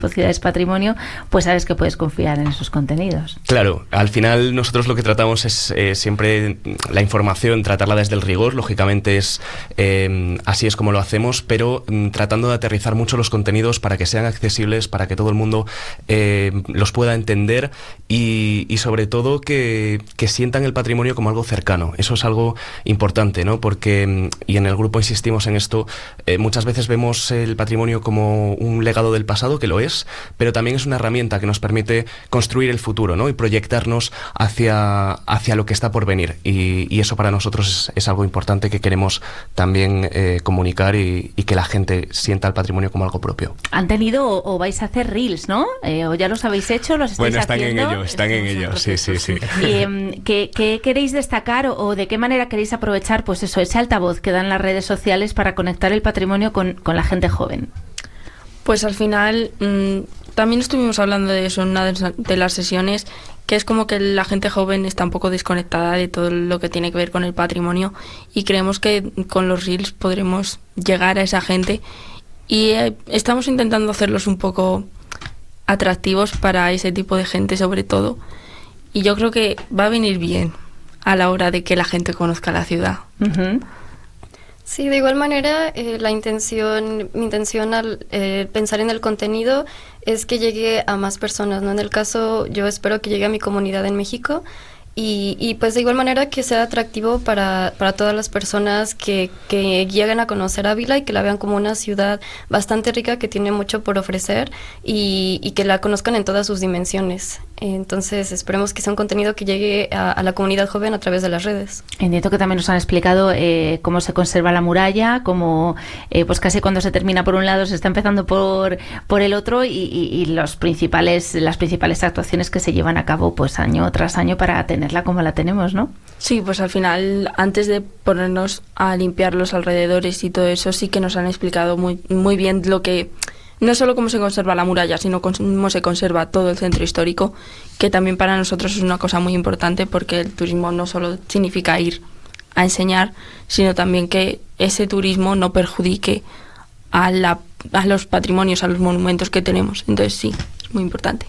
Ciudades Patrimonio, pues sabes que puedes confiar en esos contenidos. Claro, al final nosotros lo que tratamos es siempre la información, tratarla desde el rigor, lógicamente así es como lo hacemos, pero tratando de aterrizar mucho los contenidos para que sean accesibles, para que todo el mundo los pueda entender y sobre todo que sientan el patrimonio como algo cercano. Eso es algo importante, ¿no? Porque, y en el grupo insistimos en esto, muchas veces vemos el patrimonio como un legado del pasado, que lo es, pero también es una herramienta que nos permite construir el futuro, ¿no? Y proyectarnos hacia lo que está por venir. Y eso para nosotros es algo importante que queremos también comunicar y que la gente sienta el patrimonio como algo propio. Han tenido o vais a hacer reels, ¿no? ¿O ya los habéis hecho? ¿Los estáis haciendo? Están en ello, sí. ¿Qué queréis destacar o de qué manera queréis aprovechar pues eso, ese altavoz que dan las redes sociales para conectar el patrimonio con la gente joven? Pues al final también estuvimos hablando de eso en una de las sesiones, que es como que la gente joven está un poco desconectada de todo lo que tiene que ver con el patrimonio y creemos que con los reels podremos llegar a esa gente y estamos intentando hacerlos un poco atractivos para ese tipo de gente sobre todo y yo creo que va a venir bien a la hora de que la gente conozca la ciudad. Uh-huh. Sí, de igual manera, mi intención al pensar en el contenido es que llegue a más personas, ¿no? En el caso, yo espero que llegue a mi comunidad en México y pues de igual manera que sea atractivo para todas las personas que lleguen a conocer Ávila y que la vean como una ciudad bastante rica que tiene mucho por ofrecer y que la conozcan en todas sus dimensiones. Entonces esperemos que sea un contenido que llegue a la comunidad joven a través de las redes. Entiendo que también nos han explicado cómo se conserva la muralla, cómo pues casi cuando se termina por un lado se está empezando por el otro y las principales actuaciones que se llevan a cabo pues año tras año para tenerla como la tenemos, ¿no? Sí, pues al final, antes de ponernos a limpiar los alrededores y todo eso, sí que nos han explicado muy bien lo que... No solo cómo se conserva la muralla, sino cómo se conserva todo el centro histórico, que también para nosotros es una cosa muy importante porque el turismo no solo significa ir a enseñar, sino también que ese turismo no perjudique a los patrimonios, a los monumentos que tenemos. Entonces sí, es muy importante.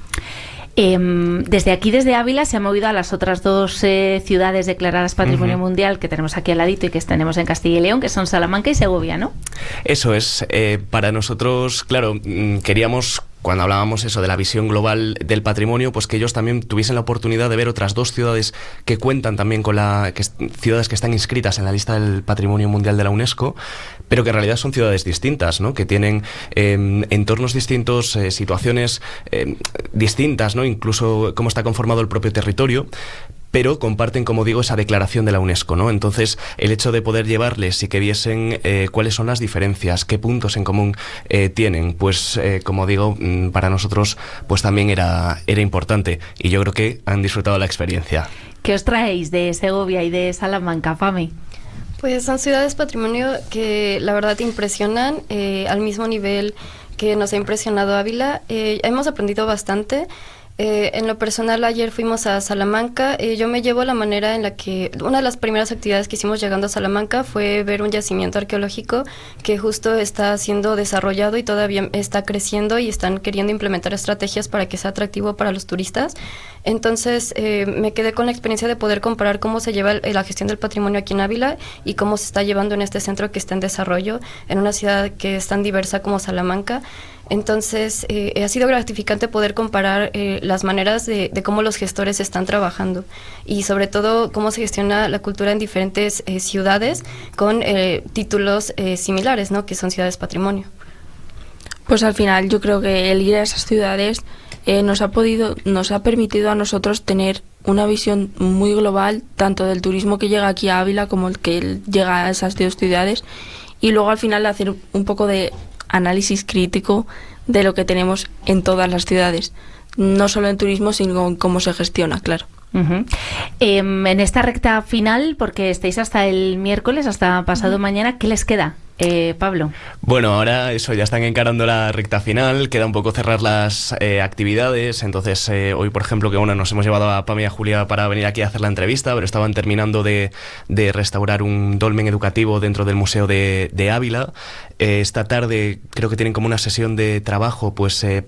Desde aquí, desde Ávila, se ha movido a las otras dos ciudades declaradas Patrimonio Mundial que tenemos aquí al ladito y que tenemos en Castilla y León, que son Salamanca y Segovia, ¿no? Eso es. Para nosotros, claro, queríamos... Cuando hablábamos eso de la visión global del patrimonio, pues que ellos también tuviesen la oportunidad de ver otras dos ciudades que cuentan también con ciudades que están inscritas en la lista del Patrimonio Mundial de la UNESCO, pero que en realidad son ciudades distintas, ¿no? Que tienen entornos distintos, situaciones distintas, ¿no? Incluso cómo está conformado el propio territorio, pero comparten, como digo, esa declaración de la UNESCO, ¿no? Entonces, el hecho de poder llevarles y que viesen cuáles son las diferencias, qué puntos en común tienen, pues, como digo, para nosotros, pues también era importante. Y yo creo que han disfrutado la experiencia. ¿Qué os traéis de Segovia y de Salamanca, Pami? Pues son ciudades patrimonio que la verdad impresionan al mismo nivel que nos ha impresionado Ávila. Hemos aprendido bastante. En lo personal, ayer fuimos a Salamanca. Yo me llevo la manera en la que una de las primeras actividades que hicimos llegando a Salamanca fue ver un yacimiento arqueológico que justo está siendo desarrollado y todavía está creciendo y están queriendo implementar estrategias para que sea atractivo para los turistas. Entonces me quedé con la experiencia de poder comparar cómo se lleva la gestión del patrimonio aquí en Ávila y cómo se está llevando en este centro que está en desarrollo, en una ciudad que es tan diversa como Salamanca. Entonces, ha sido gratificante poder comparar las maneras de cómo los gestores están trabajando y sobre todo cómo se gestiona la cultura en diferentes ciudades con títulos similares, ¿no? Que son ciudades patrimonio. Pues al final yo creo que el ir a esas ciudades nos ha permitido a nosotros tener una visión muy global tanto del turismo que llega aquí a Ávila como el que llega a esas dos ciudades y luego al final hacer un poco de análisis crítico de lo que tenemos en todas las ciudades, no solo en turismo, sino en cómo se gestiona, claro. Uh-huh. En esta recta final, porque estáis hasta el miércoles, hasta pasado mañana, ¿qué les queda? Pablo. Bueno, ahora eso, ya están encarando la recta final, queda un poco cerrar las actividades, entonces hoy, por ejemplo, que bueno, nos hemos llevado a Pam y a Julia para venir aquí a hacer la entrevista, pero estaban terminando de restaurar un dolmen educativo dentro del Museo de Ávila. Esta tarde creo que tienen como una sesión de trabajo, pues